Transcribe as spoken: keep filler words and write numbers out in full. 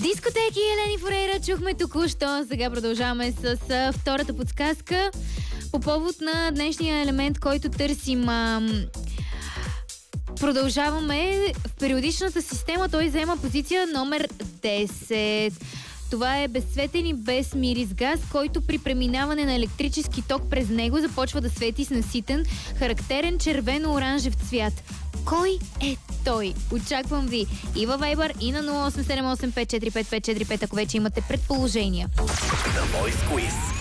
Дискотеки, Елени Форейра чухме току-що. Сега продължаваме с а, втората подсказка по повод на днешния елемент, който търсим. А, продължаваме в периодичната система. Той заема позиция номер десет. Това е безцветен и без мирис газ, който при преминаване на електрически ток през него започва да свети с наситен, характерен червено-оранжев цвят. Кой е той? Очаквам ви и във Viber, и на нула осем седем осем пет четири пет пет четири пет, ако вече имате предположения. The Voice Quiz.